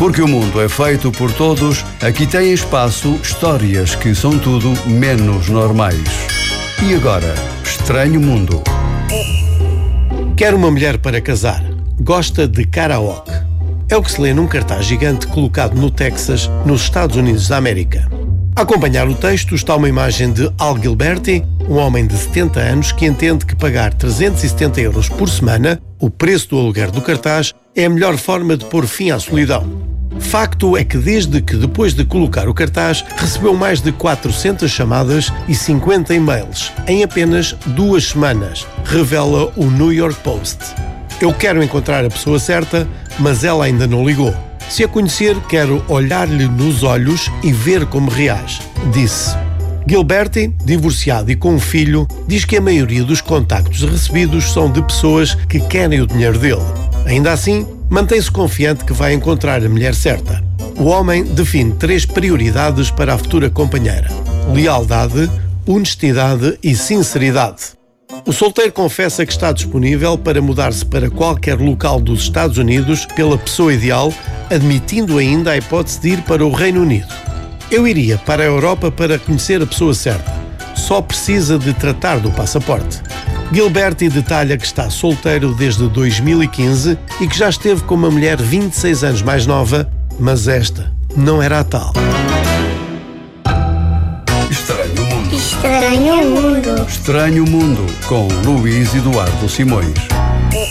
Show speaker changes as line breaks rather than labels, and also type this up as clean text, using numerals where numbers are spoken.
Porque o mundo é feito por todos, aqui tem espaço histórias que são tudo menos normais. E agora, Estranho Mundo.
Quer uma mulher para casar. Gosta de karaoke. É o que se lê num cartaz gigante colocado no Texas, nos Estados Unidos da América. A acompanhar o texto está uma imagem de Al Gilberti, um homem de 70 anos que entende que pagar 370 euros por semana, o preço do aluguer do cartaz, é a melhor forma de pôr fim à solidão. Facto é que desde que depois de colocar o cartaz, recebeu mais de 400 chamadas e 50 e-mails em apenas 2 semanas, revela o New York Post. Eu quero encontrar a pessoa certa, mas ela ainda não ligou. Se a conhecer, quero olhar-lhe nos olhos e ver como reage, disse. Gilberti, divorciado e com um filho, diz que a maioria dos contactos recebidos são de pessoas que querem o dinheiro dele. Ainda assim, mantém-se confiante que vai encontrar a mulher certa. O homem define 3 prioridades para a futura companheira: lealdade, honestidade e sinceridade. O solteiro confessa que está disponível para mudar-se para qualquer local dos Estados Unidos pela pessoa ideal, admitindo ainda a hipótese de ir para o Reino Unido. Eu iria para a Europa para conhecer a pessoa certa. Só precisa de tratar do passaporte. Gilberti detalha que está solteiro desde 2015 e que já esteve com uma mulher 26 anos mais nova, mas esta não era a tal.
Estranho Mundo.
Estranho Mundo.
Estranho Mundo, com Luís Eduardo Simões.